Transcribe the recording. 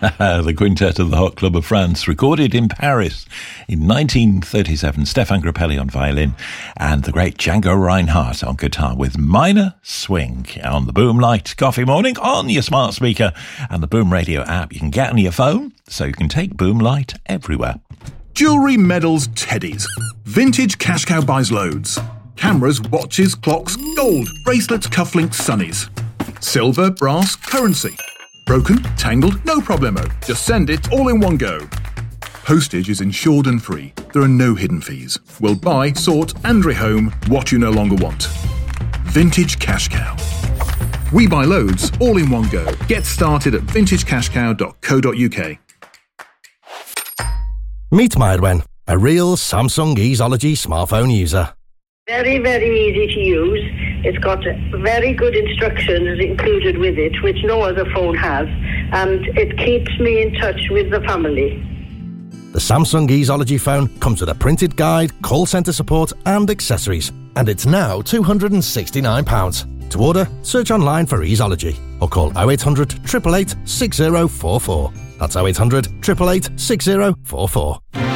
The Quintet of the Hot Club of France, recorded in Paris in 1937. Stefan Grappelli on violin and the great Django Reinhardt on guitar with Minor Swing on the Boom Light Coffee Morning on your smart speaker and the Boom Radio app. You can get on your phone so you can take Boom Light everywhere. Jewellery, medals, teddies. Vintage Cash Cow buys loads. Cameras, watches, clocks, gold, bracelets, cufflinks, sunnies. Silver, brass, currency. Broken, tangled, no problemo. Just send it all in one go. Postage is insured and free. There are no hidden fees. We'll buy, sort and rehome what you no longer want. Vintage Cash Cow. We buy loads all in one go. Get started at vintagecashcow.co.uk. Meet Mairwen, a real Samsung Easeology smartphone user. Very, very easy to use. It's got very good instructions included with it, which no other phone has, and it keeps me in touch with the family. The Samsung Easeology phone comes with a printed guide, call centre support and accessories, and it's now £269. To order, search online for Easeology or call 0800 888 6044. That's 0800 888 6044.